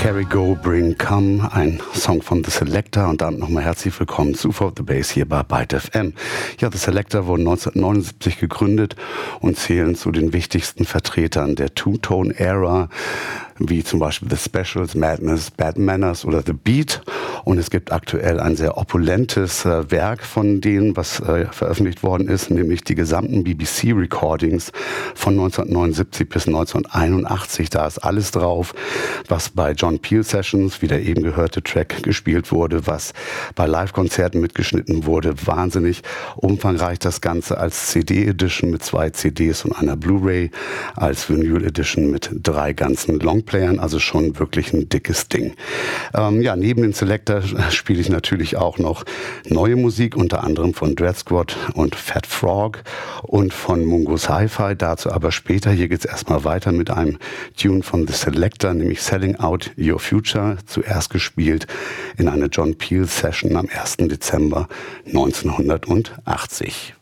Carry Go Bring Come, ein Song von The Selecter, und damit nochmal herzlich willkommen zu For The Bass hier bei Byte FM. Ja, The Selecter wurden 1979 gegründet und zählen zu den wichtigsten Vertretern der Two-Tone-Ära, wie zum Beispiel The Specials, Madness, Bad Manners oder The Beat. Und es gibt aktuell ein sehr opulentes Werk von denen, was veröffentlicht worden ist, nämlich die gesamten BBC-Recordings von 1979 bis 1981. Da ist alles drauf, was bei John Peel Sessions, wie der eben gehörte Track, gespielt wurde, was bei Live-Konzerten mitgeschnitten wurde. Wahnsinnig umfangreich das Ganze als CD-Edition mit 2 CDs und einer Blu-ray, als Vinyl-Edition mit 3 ganzen Longplayern, also schon wirklich ein dickes Ding. Ja, neben den Selecter spiele ich natürlich auch noch neue Musik, unter anderem von Dread Squad und Fat Frog und von Mungo's Hi-Fi, dazu aber später. Hier geht's erstmal weiter mit einem Tune von The Selecter, nämlich Selling Out Your Future, zuerst gespielt in einer John Peel Session am 1. Dezember 1980.